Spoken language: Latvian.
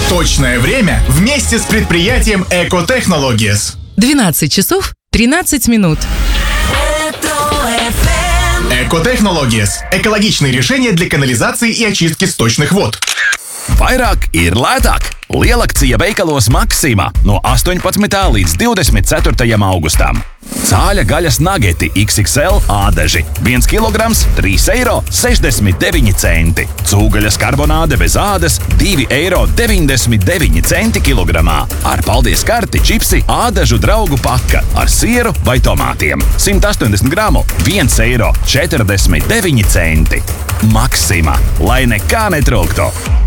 Точное время вместе с предприятием Экотехнологиес. 12 часов 13 минут. Экотехнологиес. Экологичные решения для канализации и очистки сточных вод. Vairāk ir lētāk. Lielakcija veikalos Maxima no 18. līdz 24. augustam. Cāļa gaļas nageti XXL ādaži 1 kg 3,69 eiro. Cūgaļas karbonāde bez ādas 2,99 eiro kilogramā. Ar paldies karti čipsi ādažu draugu paka ar sieru vai tomātiem. 180 gramu 1,49 eiro. Maxima, lai nekā netrūktu.